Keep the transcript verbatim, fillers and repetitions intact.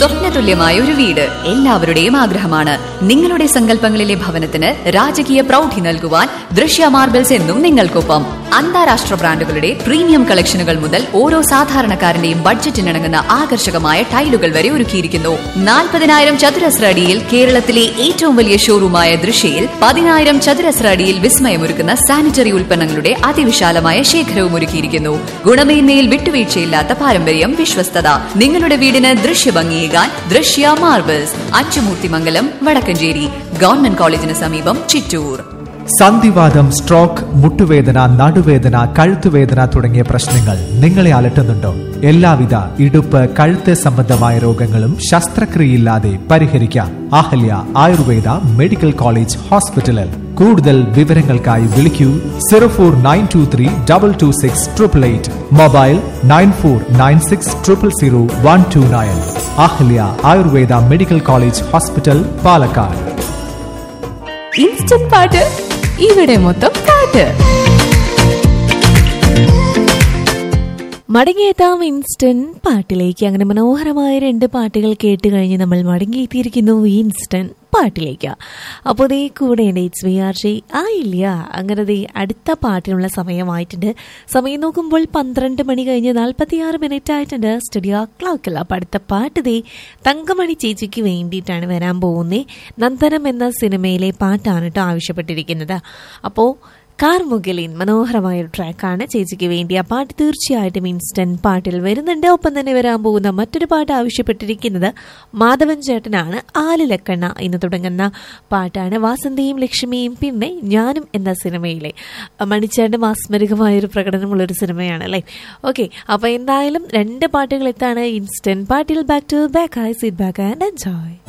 സ്വപ്നതുല്യമായ ഒരു വീട് എല്ലാവരുടെയും ആഗ്രഹമാണ്. നിങ്ങളുടെ സങ്കല്പങ്ങളിലെ ഭവനത്തിന് രാജകീയ പ്രൗഢി നൽകുവാൻ ദൃശ്യ മാർബിൾസ് എന്നും നിങ്ങൾക്കൊപ്പം. അന്താരാഷ്ട്ര ബ്രാൻഡുകളുടെ പ്രീമിയം കളക്ഷനുകൾ മുതൽ ഓരോ സാധാരണക്കാരന്റെയും ബഡ്ജറ്റിനിണങ്ങുന്ന ആകർഷകമായ ടൈലുകൾ വരെ ഒരുക്കിയിരിക്കുന്നു. നാൽപ്പതിനായിരം ചതുരശ്ര അടിയിൽ കേരളത്തിലെ ഏറ്റവും വലിയ ഷോറൂമായ ദൃശ്യയിൽ പതിനായിരം ചതുരശ്ര അടിയിൽ വിസ്മയമൊരുക്കുന്ന സാനിറ്ററി ഉൽപ്പന്നങ്ങളുടെ അതിവിശാലമായ ശേഖരവും ഒരുക്കിയിരിക്കുന്നു. ഗുണമേന്മയിൽ വിട്ടുവീഴ്ചയില്ലാത്ത പാരമ്പര്യം, വിശ്വസ്തത. നിങ്ങളുടെ വീടിന് ദൃശ്യഭംഗിയേകാൻ ദൃശ്യ മാർബിൾസ്, അച്ചുമൂർത്തിമംഗലം, വടക്കഞ്ചേരി. ഗവൺമെന്റ് കോളേജിന് സമീപം, ചിറ്റൂർ. സന്ധിവാതം, സ്ട്രോക്ക്, മുട്ടുവേദന, നടുവേദന, കഴുത്തുവേദന തുടങ്ങിയ പ്രശ്നങ്ങൾ നിങ്ങളെ അലട്ടുന്നുണ്ടോ? എല്ലാവിധ ഇടുപ്പ്, കഴുത്ത് സംബന്ധമായ രോഗങ്ങളും ശസ്ത്രക്രിയയില്ലാതെ പരിഹരിക്കാം. അഹല്യ ആയുർവേദ മെഡിക്കൽ കോളേജ് ഹോസ്പിറ്റലിൽ. കൂടുതൽ വിവരങ്ങൾക്കായി വിളിക്കൂ zero four nine to three double two six triple eight. Mobile nine four nine six triple zero one two nine. Ahalya Ayurveda medical college hospital, Palakkad. Instant പാട്ട്, ഇവിടെ മൊത്തം പാട്ട്. മടങ്ങിയെത്താം ഇൻസ്റ്റന്റ് പാട്ടിലേക്ക്. അങ്ങനെ മനോഹരമായ രണ്ട് പാട്ടുകൾ കേട്ട് കഴിഞ്ഞ് നമ്മൾ മടങ്ങിയെത്തിയിരിക്കുന്നു ഇൻസ്റ്റന്റ് പാട്ടിലേക്ക്. അപ്പോൾ ദേ കൂടെ ഇറ്റ്സ് വി ആർ ജെ ആയില്ല. അങ്ങനെ ദേ അടുത്ത പാട്ടിനുള്ള സമയമായിട്ടുണ്ട്. സമയം നോക്കുമ്പോൾ പന്ത്രണ്ട് മണി കഴിഞ്ഞ് നാൽപ്പത്തി ആറ് മിനിറ്റ് ആയിട്ടുണ്ട് സ്റ്റുഡിയോ ക്ലോക്കിൽ. അപ്പോൾ അടുത്ത പാട്ട് ദേ തങ്കമണി ചേച്ചിക്ക് വേണ്ടിയിട്ടാണ് വരാൻ പോകുന്നത്. നന്ദനം എന്ന സിനിമയിലെ പാട്ടാണ് കേട്ടോ ആവശ്യപ്പെട്ടിരിക്കുന്നത്. അപ്പോൾ കാർമുകിലിൻ മനോഹരമായ ഒരു ട്രാക്കാണ് ചേച്ചിക്ക് വേണ്ടി. ആ പാട്ട് തീർച്ചയായിട്ടും ഇൻസ്റ്റന്റ് പാട്ടിൽ വരുന്നുണ്ട്. ഒപ്പം തന്നെ വരാൻ പോകുന്ന മറ്റൊരു പാട്ട് ആവശ്യപ്പെട്ടിരിക്കുന്നത് മാധവൻ ചേട്ടനാണ്. ആലിലക്കണ്ണ എന്ന് തുടങ്ങുന്ന പാട്ടാണ്. വാസന്തിയും ലക്ഷ്മിയും പിന്നെ ഞാനും എന്ന സിനിമയിലെ മണിച്ചേട്ടൻ മാസ്മരികമായൊരു പ്രകടനമുള്ളൊരു സിനിമയാണ് അല്ലേ. ഓക്കെ, അപ്പോൾ എന്തായാലും രണ്ട് പാട്ടുകൾ എത്താണ് ഇൻസ്റ്റന്റ് പാട്ടിൽ. Back to back, I sit back and enjoy.